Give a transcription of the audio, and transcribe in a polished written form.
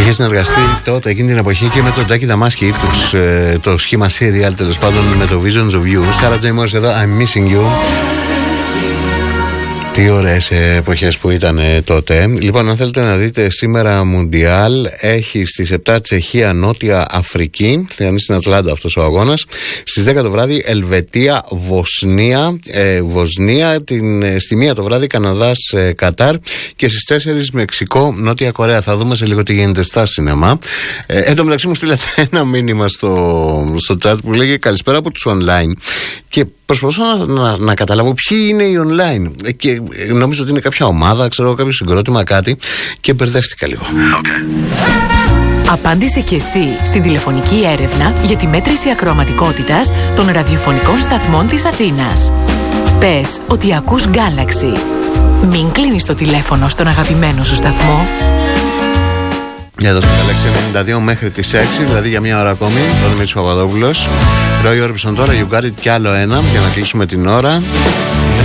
Είχε συνεργαστεί τότε εκείνη την εποχή και με τον Τάκη Δαμάσκη, το σχήμα serial τέλος πάντων με το Visions of You. Sarah J. Morris εδώ, I'm Missing You. Τι ωραίες εποχές που ήταν τότε. Λοιπόν, αν θέλετε να δείτε σήμερα Μουντιάλ, έχει στις 7 Τσεχία, Νότια Αφρική. Θα είναι στην Ατλάντα αυτός ο αγώνας. Στις 10 το βράδυ Ελβετία, Βοσνία. Στη 1 το βράδυ Καναδάς, Κατάρ. Και στις 4 Μεξικό, Νότια Κορέα. Θα δούμε σε λίγο τι γίνεται στα σινεμά. Εν τω μεταξύ μου στείλατε ένα μήνυμα στο chat που λέγει καλησπέρα από τους online. Και προσπαθώ να καταλάβω ποιοι είναι οι online. Και νομίζω ότι είναι κάποια ομάδα, ξέρω, κάποιο συγκρότημα, κάτι. Και μπερδεύτηκα λίγο. Απάντησε και εσύ στην τηλεφωνική έρευνα για τη μέτρηση ακροαματικότητας των ραδιοφωνικών σταθμών της Αθήνας. Πες ότι ακούς Galaxy. Μην κλείνεις το τηλέφωνο στον αγαπημένο σου σταθμό. Για εδώ στο Galaxy 92 μέχρι τις 6, δηλαδή για μία ώρα ακόμη. Το Δημήτρης Παπαδόπουλος. Roy Orbison τώρα, You Got It, κι άλλο ένα για να κλείσουμε την ώρα.